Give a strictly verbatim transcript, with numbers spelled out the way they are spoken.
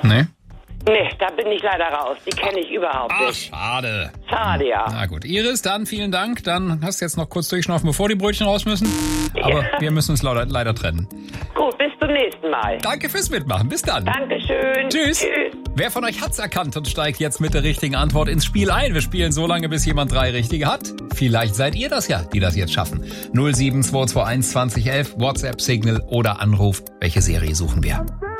Nee? Nee, da bin ich leider raus. Die kenne ich überhaupt Ach, nicht. schade. Schade, ja. Na gut. Iris, dann vielen Dank. Dann hast du jetzt noch kurz durchschnaufen, bevor die Brötchen raus müssen. Aber Ja. wir müssen uns leider, leider trennen. Gut, bis zum nächsten Mal. Danke fürs Mitmachen. Bis dann. Dankeschön. Tschüss. Tschüss. Wer von euch hat's erkannt und steigt jetzt mit der richtigen Antwort ins Spiel ein? Wir spielen so lange, bis jemand drei richtige hat. Vielleicht seid ihr das ja, die das jetzt schaffen. null sieben zwei zwei eins zwanzig elf, WhatsApp, Signal oder Anruf. Welche Serie suchen wir?